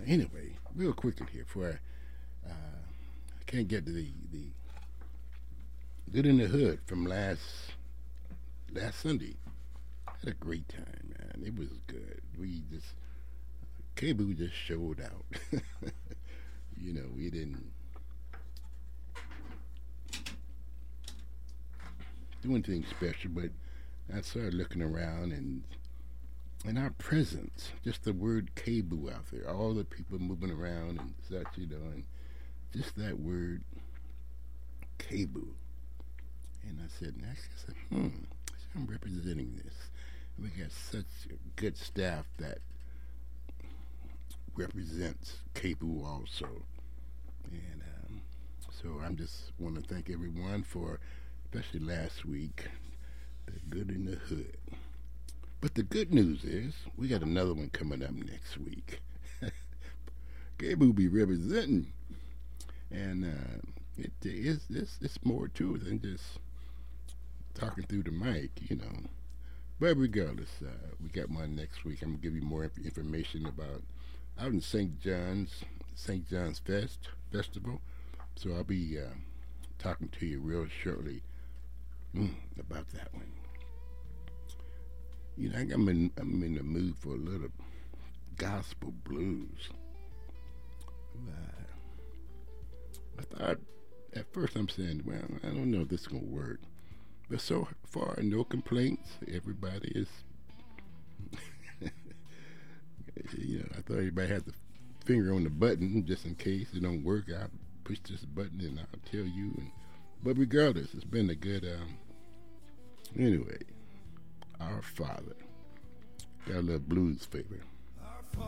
Anyway, real quickly here, before I can't get to the Good in the Hood from last Sunday. Had a great time, man. It was good. We just Kabu just showed out. We didn't do anything special, but I started looking around and our presence, just the word Kabu out there, all the people moving around and such, and just that word Kabu. And I said, I'm representing this. We got such a good staff that represents Kabu also. And so I'm just want to thank everyone for, especially last week, the Good in the Hood. But the good news is we got another one coming up next week. Kabu be representing, and it's more to it than just talking through the mic. But regardless, we got one next week. I'm gonna give you more information about out in St. John's Festival. So I'll be talking to you real shortly about that one. I think I'm in the mood for a little gospel blues. I thought at first I'm saying, well, I don't know if this is gonna work. But so far, no complaints. Everybody is, I thought everybody had the finger on the button just in case it don't work. I'll push this button and I'll tell you. But regardless, it's been a good, anyway, Our Father. Got a little blues favor.